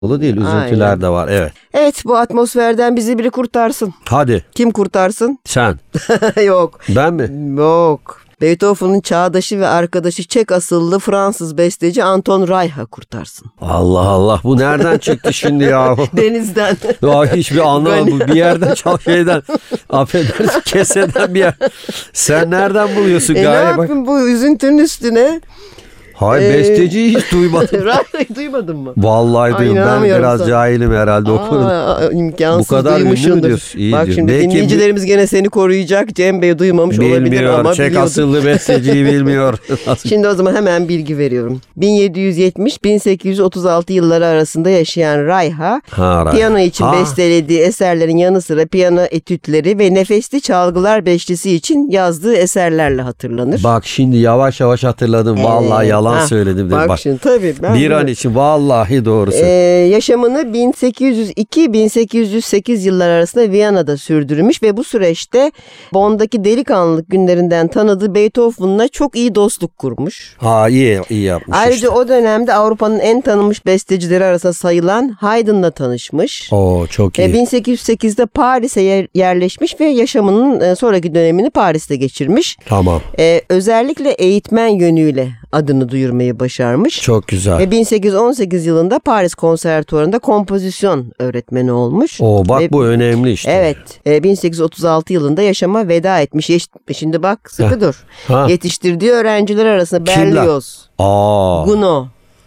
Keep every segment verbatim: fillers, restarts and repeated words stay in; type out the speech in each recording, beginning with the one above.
değil, üzüntüler Aynen. de var. Evet. Evet, bu atmosferden bizi biri kurtarsın. Hadi. Kim kurtarsın? Sen. Yok. Ben mi? Yok. Beethoven'ın çağdaşı ve arkadaşı Çek asıllı Fransız besteci Anton Reicha kurtarsın. Allah Allah, bu nereden çıktı şimdi ya? Denizden. Ya hiçbir anlamadım. Bu bir yerden çok şeyden, affedersin, keseden bir yer. Sen nereden buluyorsun E ne galiba? yapayım bu üzüntünün üstüne? Hayır, Ee, besteciyi hiç duymadım. Reicha'yı duymadın mı? Vallahi Ay, duyuyorum. Ben inanamıyorum biraz sana. cahilim herhalde o konuda. Aa, imkansız, Bu kadar ünlü mü duymuşsundur. diyorsun? İyi Bak diyorsun. şimdi Belki dinleyicilerimiz gene seni koruyacak. Cem Bey duymamış olabilir Bilmiyor. ama Çek biliyordur. asıllı besteciyi bilmiyor. Şimdi o zaman hemen bilgi veriyorum. bin yedi yüz yetmiş bin sekiz yüz otuz altı yılları arasında yaşayan Reicha, Ha, Reicha. piyano için Ha. bestelediği eserlerin yanı sıra piyano etütleri ve nefesli çalgılar beşlisi için yazdığı eserlerle hatırlanır. Bak şimdi yavaş yavaş hatırladım. Vallahi Ee, yalan ha, söyledim dedim. Bak, Bak. şimdi tabii. Ben Bir an için vallahi doğrusu. Ee, yaşamını bin sekiz yüz iki bin sekiz yüz sekiz yıllar arasında Viyana'da sürdürmüş ve bu süreçte Bonn'daki delikanlılık günlerinden tanıdığı Beethoven'la çok iyi dostluk kurmuş. Ha, iyi iyi yapmış Ayrıca işte. o dönemde Avrupa'nın en tanınmış bestecileri arasında sayılan Haydn'la tanışmış. Oo, çok iyi. E, bin sekiz yüz sekizde Paris'e yer- yerleşmiş ve yaşamının e, sonraki dönemini Paris'te geçirmiş. Tamam. E, özellikle eğitmen yönüyle adını duyurmayı başarmış. Çok güzel. Ve bin sekiz yüz on sekiz yılında Paris Konservatuvarı'nda kompozisyon öğretmeni olmuş. Oo, bak Ve, bu önemli işte. Evet. E, bin sekiz yüz otuz altı yılında yaşama veda etmiş. Yeş- Şimdi bak, sıkı Heh. dur. Ha. Yetiştirdiği öğrenciler arasında Kimler? Berlioz, Aa. Gounod,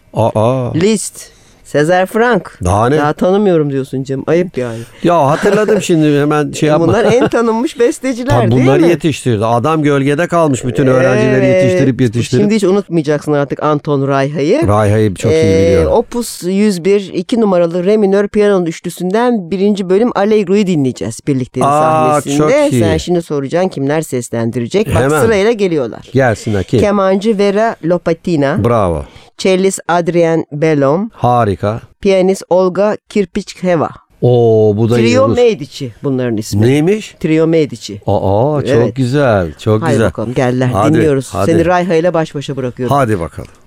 Aa. Liszt, Sezer Frank. Daha ne? Daha tanımıyorum diyorsun Cem. Ayıp yani. Ya hatırladım şimdi, hemen şey yapma. Bunlar en tanınmış besteciler Tabii değil bunları mi? yetiştirdi. Adam gölgede kalmış, bütün öğrencileri Evet. yetiştirip yetiştirip. Şimdi hiç unutmayacaksın artık Anton Reicha'yı. Reicha'yı çok iyi Ee, biliyorum. Opus yüz bir iki numaralı Re minör piyano üçlüsünden birinci bölüm Allegro'yu dinleyeceğiz birlikte Aa, sahnesinde. çok iyi. Sen şimdi soracaksın kimler seslendirecek. Bak, Hemen. sırayla geliyorlar. Gelsin kim? Kemancı Vera Lopatina, Bravo. cellist Adrien Bellom, Harika. piyanist Olga Kirpichkeva. Oo, bu da iyi Trio olur. Medici bunların ismi. Neymiş? Trio Medici. Aa, çok Evet. güzel. Çok Hadi güzel. bakalım, geldiler, Hadi, dinliyoruz. hadi. Seni Reicha ile baş başa bırakıyorum. Hadi bakalım.